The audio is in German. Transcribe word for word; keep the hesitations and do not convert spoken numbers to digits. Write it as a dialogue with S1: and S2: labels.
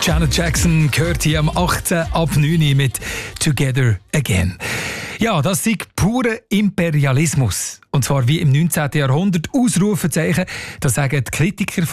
S1: Janet Jackson gehört hier am achten ab neun Uhr mit «Together Again». Ja, das ist purer Imperialismus. Und zwar wie im neunzehnten Jahrhundert. Ausrufezeichen, das sagen die Kritiker